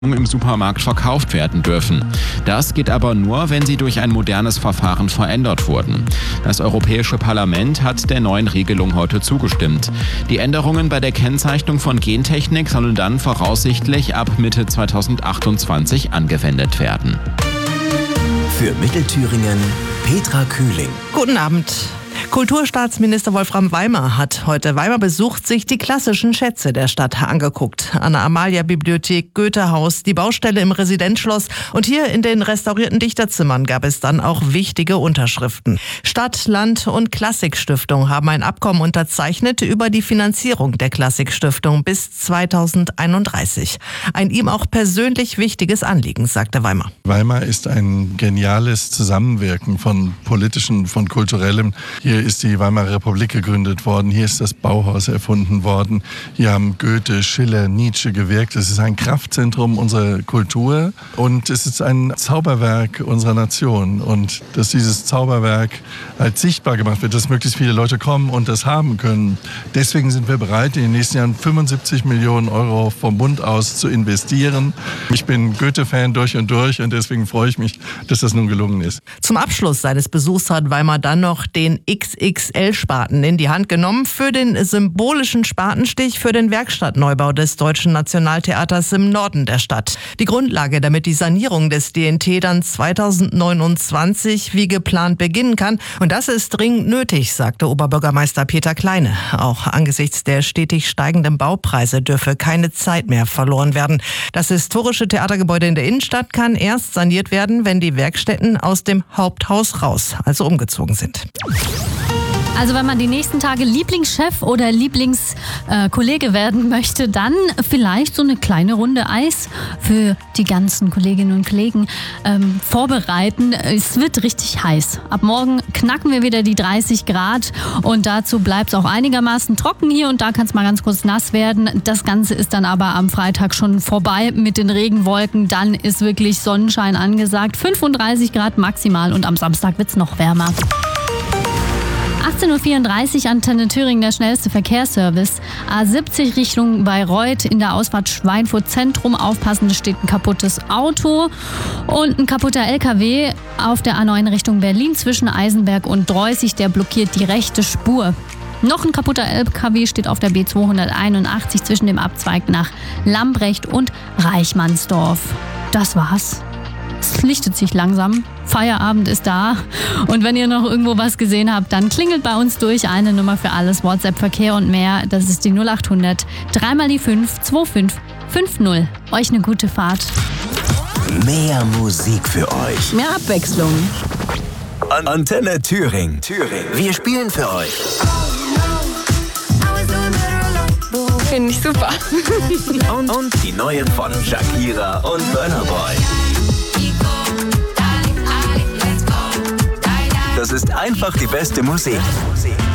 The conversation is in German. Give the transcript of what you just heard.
im Supermarkt verkauft werden dürfen. Das geht aber nur, wenn sie durch ein modernes Verfahren verändert wurden. Das Europäische Parlament hat der neuen Regelung heute zugestimmt. Die Änderungen bei der Kennzeichnung von Gentechnik sollen dann voraussichtlich ab Mitte 2028 angewendet werden. Für Mittelthüringen Petra Kühling. Guten Abend. Kulturstaatsminister Wolfram Weimer hat heute Weimar besucht, sich die klassischen Schätze der Stadt angeguckt. Anna-Amalia-Bibliothek, Goethehaus, die Baustelle im Residenzschloss und hier in den restaurierten Dichterzimmern gab es dann auch wichtige Unterschriften. Stadt, Land und Klassikstiftung haben ein Abkommen unterzeichnet über die Finanzierung der Klassikstiftung bis 2031. Ein ihm auch persönlich wichtiges Anliegen, sagte Weimer. Weimar ist ein geniales Zusammenwirken von politischen, von kulturellem. Hier ist die Weimarer Republik gegründet worden, hier ist das Bauhaus erfunden worden, hier haben Goethe, Schiller, Nietzsche gewirkt. Es ist ein Kraftzentrum unserer Kultur und es ist ein Zauberwerk unserer Nation. Und dass dieses Zauberwerk halt sichtbar gemacht wird, dass möglichst viele Leute kommen und das haben können. Deswegen sind wir bereit, in den nächsten Jahren 75 Millionen Euro vom Bund aus zu investieren. Ich bin Goethe-Fan durch und deswegen freue ich mich, dass das nun gelungen ist. Zum Abschluss seines Besuchs hat Weimar dann noch den XXL-Spaten in die Hand genommen für den symbolischen Spatenstich für den Werkstattneubau des Deutschen Nationaltheaters im Norden der Stadt. Die Grundlage, damit die Sanierung des DNT dann 2029 wie geplant beginnen kann. Und das ist dringend nötig, sagte Oberbürgermeister Peter Kleine. Auch angesichts der stetig steigenden Baupreise dürfe keine Zeit mehr verloren werden. Das historische Theatergebäude in der Innenstadt kann erst saniert werden, wenn die Werkstätten aus dem Haupthaus raus, also umgezogen sind. Also wenn man die nächsten Tage Lieblingschef oder Lieblingskollege werden möchte, dann vielleicht so eine kleine Runde Eis für die ganzen Kolleginnen und Kollegen vorbereiten. Es wird richtig heiß. Ab morgen knacken wir wieder die 30 Grad und dazu bleibt es auch einigermaßen trocken hier und da kann es mal ganz kurz nass werden. Das Ganze ist dann aber am Freitag schon vorbei mit den Regenwolken. Dann ist wirklich Sonnenschein angesagt. 35 Grad maximal und am Samstag wird es noch wärmer. 18.34 Uhr, Antenne Thüringen, der schnellste Verkehrsservice. A70 Richtung Bayreuth in der Ausfahrt Schweinfurt Zentrum. Aufpassen, es steht ein kaputtes Auto und ein kaputter LKW auf der A9 Richtung Berlin zwischen Eisenberg und Dreußig. Der blockiert die rechte Spur. Noch ein kaputter LKW steht auf der B281 zwischen dem Abzweig nach Lambrecht und Reichmannsdorf. Das war's. Es lichtet sich langsam. Feierabend ist da. Und wenn ihr noch irgendwo was gesehen habt, dann klingelt bei uns durch. Eine Nummer für alles, WhatsApp, Verkehr und mehr. Das ist die 0800 3 mal die 5 25 50. Euch eine gute Fahrt. Mehr Musik für euch. Mehr Abwechslung. Antenne Thüringen. Wir spielen für euch. Finde ich super. Und die neuen von Shakira und Burna Boy. Das ist einfach die beste Musik.